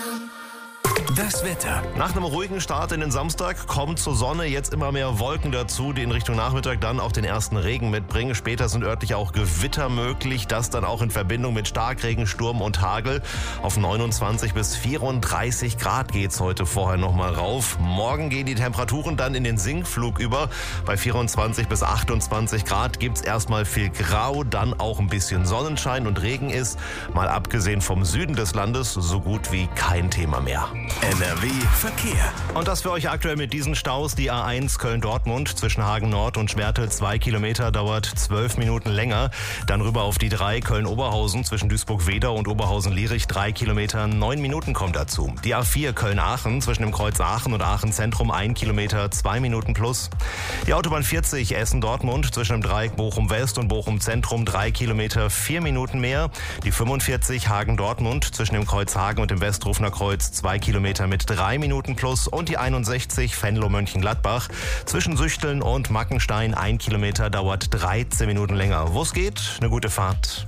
Das Wetter. Nach einem ruhigen Start in den Samstag kommt zur Sonne jetzt immer mehr Wolken dazu, die in Richtung Nachmittag dann auch den ersten Regen mitbringen. Später sind örtlich auch Gewitter möglich, das dann auch in Verbindung mit Starkregen, Sturm und Hagel. Auf 29 bis 34 Grad geht's heute vorher nochmal rauf. Morgen gehen die Temperaturen dann in den Sinkflug über. Bei 24 bis 28 Grad gibt's erstmal viel Grau, dann auch ein bisschen Sonnenschein und Regen ist, mal abgesehen vom Süden des Landes, so gut wie kein Thema mehr. NRW Verkehr. Und das für euch aktuell mit diesen Staus. Die A1 Köln-Dortmund zwischen Hagen Nord und Schwerte 2 Kilometer dauert 12 Minuten länger. Dann rüber auf die 3 Köln-Oberhausen zwischen Duisburg-Wedau und Oberhausen-Lierich 3 Kilometer, 9 Minuten kommt dazu. Die A4 Köln-Aachen zwischen dem Kreuz Aachen und Aachen-Zentrum 1 Kilometer, 2 Minuten plus. Die Autobahn 40 Essen-Dortmund zwischen dem Dreieck Bochum-West und Bochum-Zentrum 3 Kilometer, 4 Minuten mehr. Die 45 Hagen-Dortmund zwischen dem Kreuz Hagen und dem Westrufener Kreuz 2 Kilometer mit 3 Minuten plus und die 61 Venlo-Mönchengladbach zwischen Süchteln und Mackenstein 1 Kilometer dauert 13 Minuten länger. Wo es geht, eine gute Fahrt.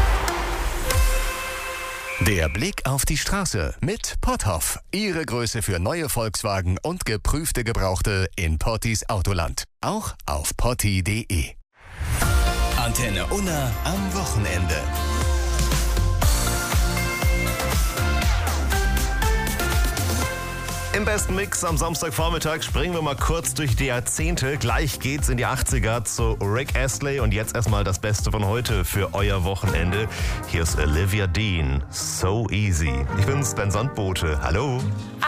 Der Blick auf die Straße mit Potthoff. Ihre Größe für neue Volkswagen und geprüfte Gebrauchte in Pottis Autoland. Auch auf potti.de. Antenne Unna am Wochenende. Im besten Mix am Samstagvormittag springen wir mal kurz durch die Jahrzehnte. Gleich geht's in die 80er zu Rick Astley und jetzt erstmal das Beste von heute für euer Wochenende. Hier ist Olivia Dean, So Easy. Ich bin's, Ben Sandbote. Hallo.